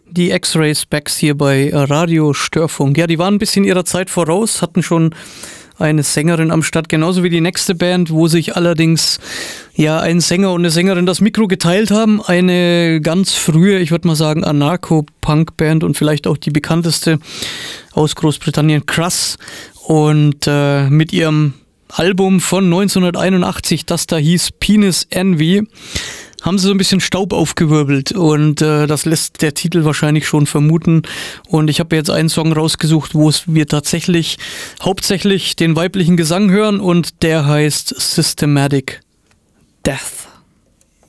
Die X-Ray Specs hier bei Radio Störfunk. Ja, die waren ein bisschen ihrer Zeit voraus, hatten schon eine Sängerin am Start, genauso wie die nächste Band, wo sich allerdings ja ein Sänger und eine Sängerin das Mikro geteilt haben. Eine ganz frühe, ich würde mal sagen, Anarcho-Punk-Band und vielleicht auch die bekannteste aus Großbritannien, Cruss. Und mit ihrem Album von 1981, das da hieß Penis Envy, haben sie so ein bisschen Staub aufgewirbelt und das lässt der Titel wahrscheinlich schon vermuten. Und ich habe jetzt einen Song rausgesucht, wo wir tatsächlich hauptsächlich den weiblichen Gesang hören und der heißt Systematic Death.